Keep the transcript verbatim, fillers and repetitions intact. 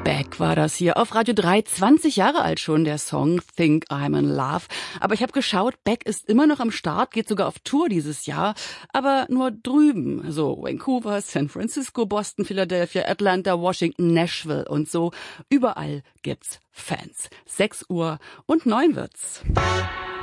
Beck war das hier auf Radio drei, zwanzig Jahre alt schon, der Song Think I'm in Love. Aber ich habe geschaut, Beck ist immer noch am Start, geht sogar auf Tour dieses Jahr, aber nur drüben. So Vancouver, San Francisco, Boston, Philadelphia, Atlanta, Washington, Nashville und so. Überall gibt's Fans. sechs Uhr und neun wird's.